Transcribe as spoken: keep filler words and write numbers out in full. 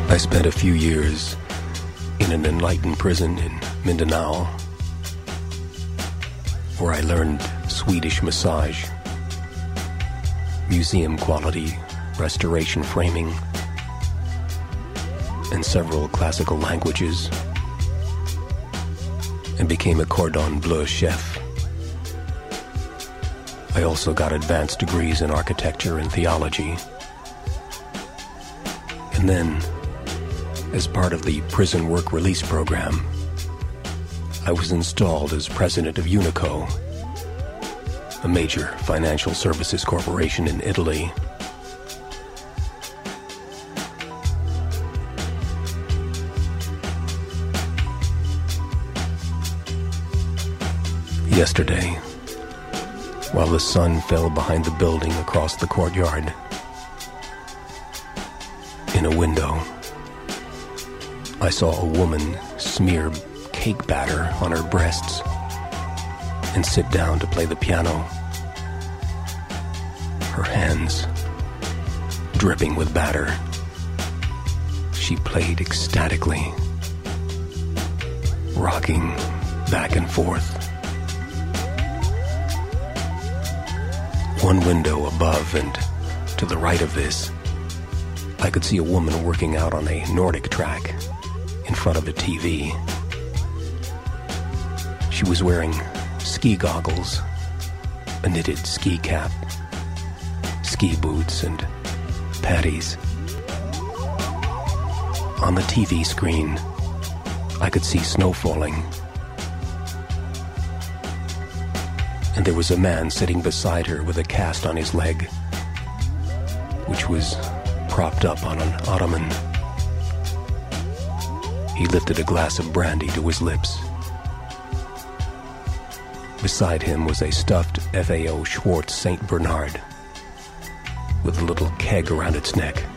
I spent a few years in an enlightened prison in Mindanao, where I learned Swedish massage, museum quality restoration framing, and several classical languages, and became a cordon bleu chef. I also got advanced degrees in architecture and theology. And then, as part of the prison work release program, I was installed as president of Unico, a major financial services corporation in Italy. Yesterday, while the sun fell behind the building across the courtyard, in a window, I saw a woman smear cake batter on her breasts and sit down to play the piano, her hands dripping with batter. She played ecstatically, rocking back and forth. One window above and to the right of this, I could see a woman working out on a Nordic track in front of a T V. She was wearing ski goggles, a knitted ski cap, ski boots, and patties. On the T V screen, I could see snow falling. And there was a man sitting beside her with a cast on his leg, which was propped up on an ottoman. He lifted a glass of brandy to his lips. Beside him was a stuffed F A O Schwartz Saint Bernard with a little keg around its neck.